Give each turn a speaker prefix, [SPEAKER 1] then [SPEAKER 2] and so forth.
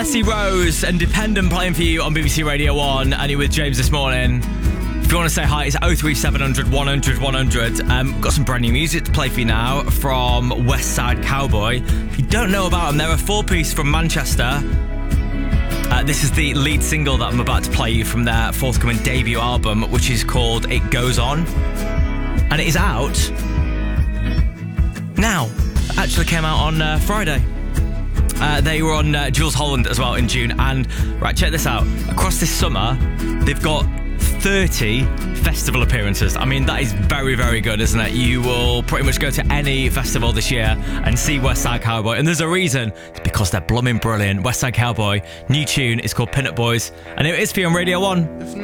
[SPEAKER 1] Jesse Rose and Dependent playing for you on BBC Radio 1, and you're with James this morning. If you want to say hi, it's 03700 100 100. Got some brand new music to play for you now from West Side Cowboy. If you don't know about them, they're a four-piece from Manchester. This is the lead single that I'm about to play you from their forthcoming debut album, which is called It Goes On. And it is out now. It actually came out on Friday. They were on Jules Holland as well in June. And, right, check this out. Across this summer, they've got 30 festival appearances. I mean, that is very, very good, isn't it? You will pretty much go to any festival this year and see West Side Cowboy. And there's a reason. It's because they're blooming brilliant. West Side Cowboy, new tune. It's called Pin Up Boys. And it is for you on Radio 1.